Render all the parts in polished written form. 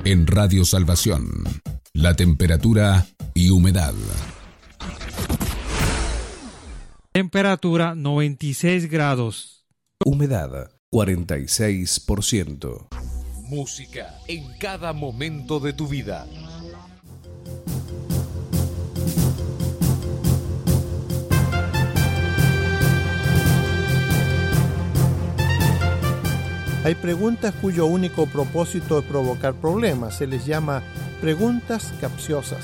En Radio Salvación, la temperatura y humedad. Temperatura 96 grados. Humedad 46%. Música en cada momento de tu vida. Hay preguntas cuyo único propósito es provocar problemas. Se les llama preguntas capciosas.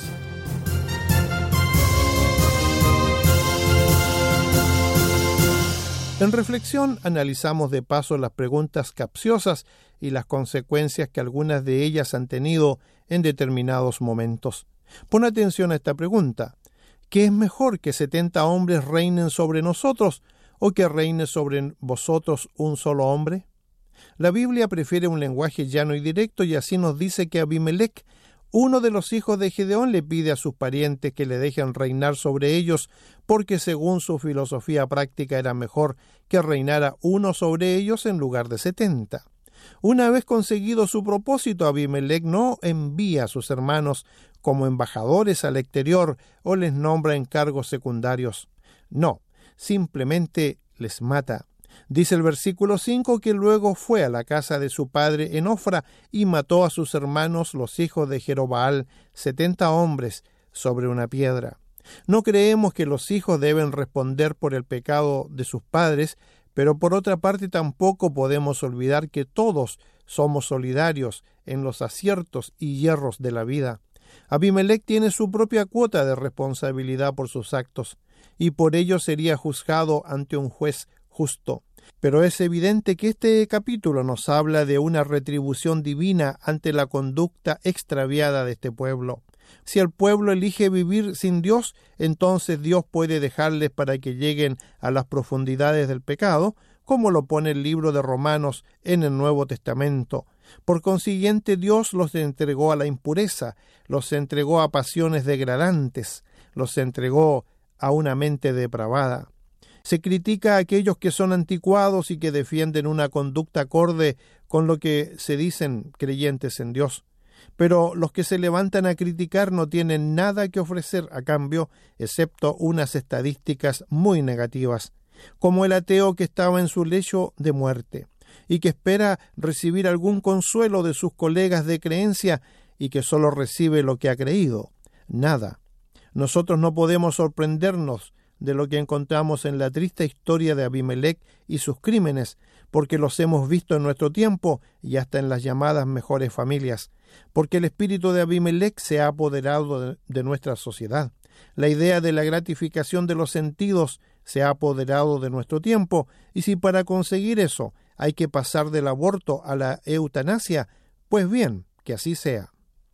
En reflexión analizamos de paso las preguntas capciosas y las consecuencias que algunas de ellas han tenido en determinados momentos. Pon atención a esta pregunta. ¿Qué es mejor, que 70 hombres reinen sobre nosotros o que reine sobre vosotros un solo hombre? La Biblia prefiere un lenguaje llano y directo, y así nos dice que Abimelec, uno de los hijos de Gedeón, le pide a sus parientes que le dejen reinar sobre ellos, porque según su filosofía práctica era mejor que reinara uno sobre ellos en lugar de 70. Una vez conseguido su propósito, Abimelec no envía a sus hermanos como embajadores al exterior o les nombra en cargos secundarios. No, simplemente les mata. Dice el versículo 5 que luego fue a la casa de su padre en Ofra y mató a sus hermanos, los hijos de Jerobaal, 70 hombres, sobre una piedra. No creemos que los hijos deben responder por el pecado de sus padres, pero por otra parte tampoco podemos olvidar que todos somos solidarios en los aciertos y yerros de la vida. Abimelec tiene su propia cuota de responsabilidad por sus actos, y por ello sería juzgado ante un juez justo. Pero es evidente que este capítulo nos habla de una retribución divina ante la conducta extraviada de este pueblo. Si el pueblo elige vivir sin Dios, entonces Dios puede dejarles para que lleguen a las profundidades del pecado, como lo pone el libro de Romanos en el Nuevo Testamento. Por consiguiente, Dios los entregó a la impureza, los entregó a pasiones degradantes, los entregó a una mente depravada. Se critica a aquellos que son anticuados y que defienden una conducta acorde con lo que se dicen creyentes en Dios. Pero los que se levantan a criticar no tienen nada que ofrecer a cambio, excepto unas estadísticas muy negativas, como el ateo que estaba en su lecho de muerte y que espera recibir algún consuelo de sus colegas de creencia y que solo recibe lo que ha creído. Nada. Nosotros no podemos sorprendernos de lo que encontramos en la triste historia de Abimelec y sus crímenes, porque los hemos visto en nuestro tiempo y hasta en las llamadas mejores familias, porque el espíritu de Abimelec se ha apoderado de nuestra sociedad. La idea de la gratificación de los sentidos se ha apoderado de nuestro tiempo, y si para conseguir eso hay que pasar del aborto a la eutanasia, pues bien, que así sea.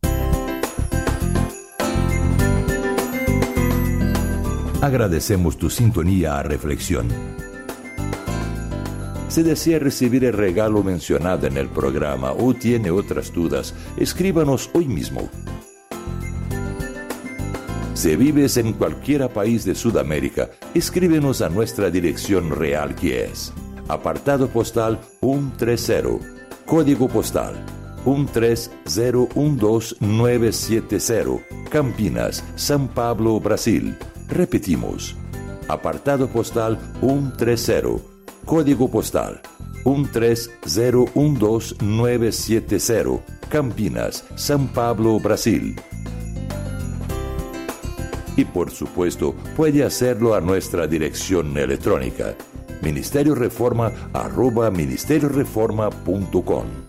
Agradecemos tu sintonía a Reflexión. Si desea recibir el regalo mencionado en el programa o tiene otras dudas, escríbanos hoy mismo. Si vives en cualquier país de Sudamérica, escríbenos a nuestra dirección real, que es apartado postal 130, código postal 13012970, Campinas, São Paulo, Brasil. Repetimos, apartado postal 130, código postal 13012970, Campinas, São Paulo, Brasil. Y por supuesto, puede hacerlo a nuestra dirección electrónica, ministerioreforma@ministerioreforma.com.